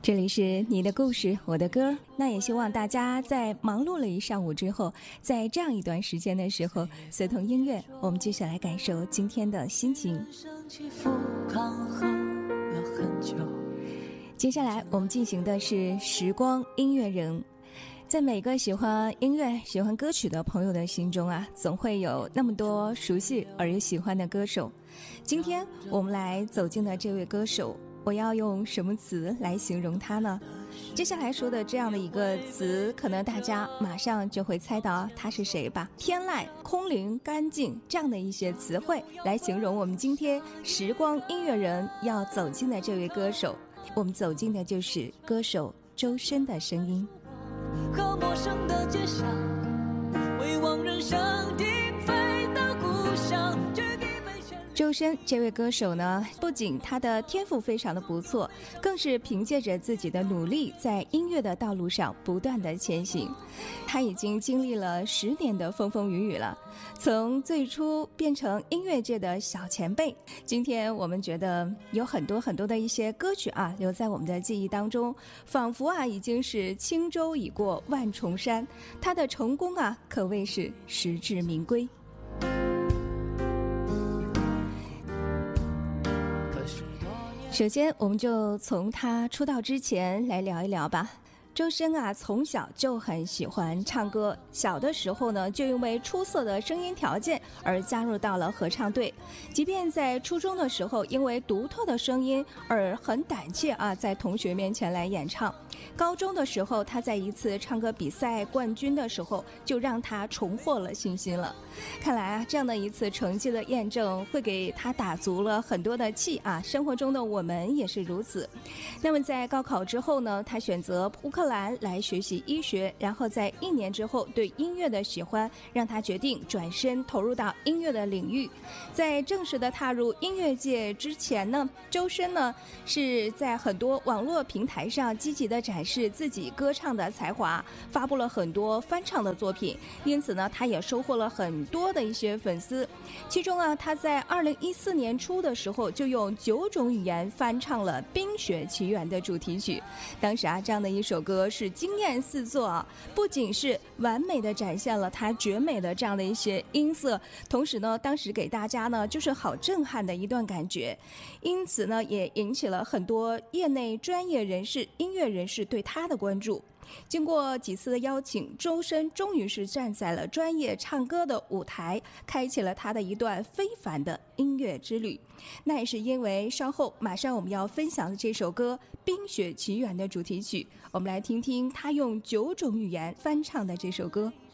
这里是你的故事我的歌，那也希望大家在忙碌了一上午之后，在这样一段时间的时候，随同音乐我们继续来感受今天的心情。接下来我们进行的是时光音乐人。在每个喜欢音乐喜欢歌曲的朋友的心中啊，总会有那么多熟悉而又喜欢的歌手。今天我们来走进的这位歌手，我要用什么词来形容他呢？接下来说的这样的一个词，可能大家马上就会猜到他是谁吧。天籁、空灵、干净，这样的一些词汇来形容我们今天时光音乐人要走进的这位歌手。我们走进的就是歌手周深的声音。 和陌生的街巷，为望人声鼎沸的故乡。 周深这位歌手呢，不仅他的天赋非常的不错，更是凭借着自己的努力，在音乐的道路上不断的前行。他已经经历了10年的风风雨雨了，从最初变成音乐界的小前辈，今天我们觉得有很多的一些歌曲啊，留在我们的记忆当中，仿佛啊已经是轻舟已过万重山。他的成功啊，可谓是实至名归。首先我们就从他出道之前来聊一聊吧。周深啊，从小就很喜欢唱歌，小的时候呢，就因为出色的声音条件而加入到了合唱队。即便在初中的时候，因为独特的声音而很胆怯啊，在同学面前来演唱。高中的时候，他在一次唱歌比赛冠军的时候，就让他重获了信心了。看来啊，这样的一次成绩的验证，会给他打足了很多的气啊。生活中的我们也是如此。那么在高考之后呢，他选择乌克兰来学习医学，然后在1年之后，对音乐的喜欢让他决定转身投入到音乐的领域。在正式的踏入音乐界之前呢，周深呢是在很多网络平台上积极的展示自己歌唱的才华，发布了很多翻唱的作品，因此呢，他也收获了很多的一些粉丝。其中啊，他在2014年初的时候，就用9种语言翻唱了《冰雪奇缘》的主题曲。当时啊，这样的一首歌是惊艳四座啊，不仅是完美的展现了他绝美的这样的一些音色，同时呢，当时给大家呢就是好震撼的一段感觉，因此呢，也引起了很多业内专业人士、音乐人士对他的关注。经过几次的邀请，周深终于是站在了专业唱歌的舞台，开启了他的一段非凡的音乐之旅。那也是因为稍后马上我们要分享的这首歌《冰雪奇缘》的主题曲，我们来听听他用9种语言翻唱的这首歌。